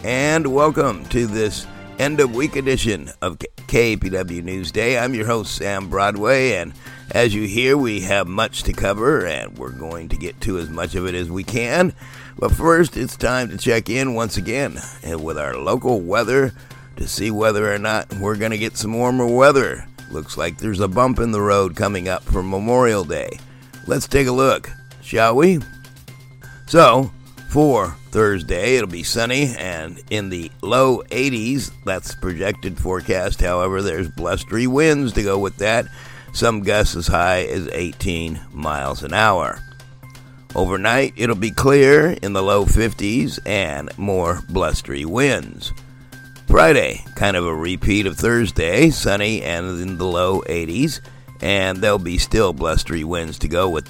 and welcome to this end-of-week edition of KPW Newsday. I'm your host, Sam Broadway, and as you hear, we have much to cover, and we're going to get to as much of it as we can. But first, it's time to check in once again with our local weather to see whether or not we're going to get some warmer weather. Looks like there's a bump in the road coming up for Memorial Day. Let's take a look, shall we? So, for Thursday, it'll be sunny and in the low 80s. That's projected forecast. However, there's blustery winds to go with that. Some gusts as high as 18 miles an hour. Overnight, it'll be clear in the low 50s and more blustery winds. Friday, kind of a repeat of Thursday, sunny and in the low 80s, and there'll be still blustery winds to go with